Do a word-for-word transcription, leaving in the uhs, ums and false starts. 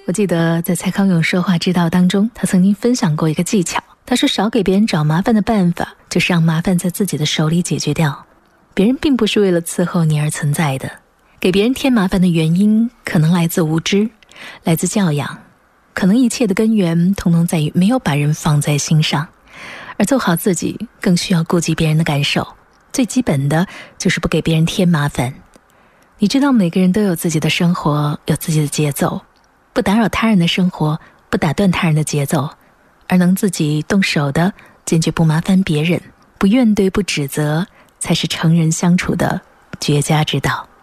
我记得在蔡康永说话之道当中，他曾经分享过一个技巧。他说，少给别人找麻烦的办法，就是让麻烦在自己的手里解决掉。别人并不是为了伺候你而存在的，给别人添麻烦的原因可能来自无知，来自教养，可能一切的根源统统在于没有把人放在心上。而做好自己更需要顾及别人的感受，最基本的就是不给别人添麻烦。你知道每个人都有自己的生活，有自己的节奏，不打扰他人的生活，不打断他人的节奏，而能自己动手的，坚决不麻烦别人，不怨怼不指责，才是成人相处的绝佳之道。